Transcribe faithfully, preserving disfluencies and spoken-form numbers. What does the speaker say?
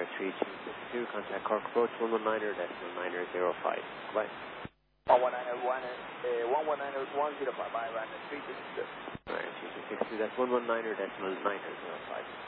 three two six two, contact Cork approach one one niner decimal niner zero five. Goodbye. one one niner one, uh, one one niner one zero five, bye, runway three two six two. Alright, three two six two, that's one one niner decimal niner zero five.